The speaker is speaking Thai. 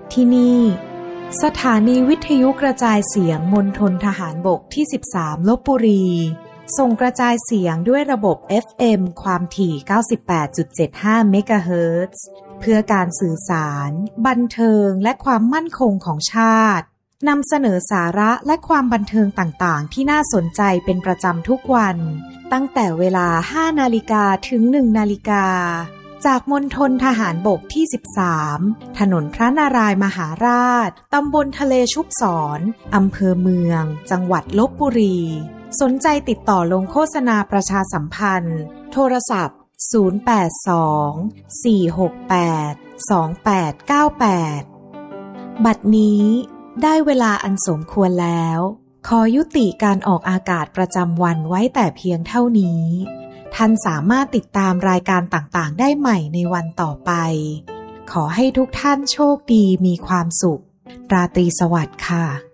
ที่นี่สถานีวิทยุกระจายเสียงมณฑลทหารบกที่ 13 ลพบุรีส่งกระจายเสียงด้วยระบบ FM ความถี่ 98.75 เมกะเฮิรตซ์เพื่อการสื่อสารบันเทิงและความมั่นคงของชาตินำเสนอสาระและความบันเทิงต่างๆที่น่าสนใจเป็นประจำทุกวันตั้งแต่เวลา 5 นาฬิกาถึง 1 นาฬิกาจากมณฑลทหารบกที่ 13 ถนนพระนารายมหาราชตำบลทะเลชุบศรอำเภอเมืองจังหวัดลพบุรีสนใจติดต่อลงโฆษณาประชาสัมพันธ์โทรศัพท์ 082-468-2898 บัดนี้ได้เวลาอันสมควรแล้วขอยุติการออกอากาศประจำวันไว้แต่เพียงเท่านี้ท่านสามารถติดตามรายการต่างๆได้ใหม่ในวันต่อไปขอให้ทุกท่านโชคดีมีความสุขราตรีสวัสดิ์ค่ะ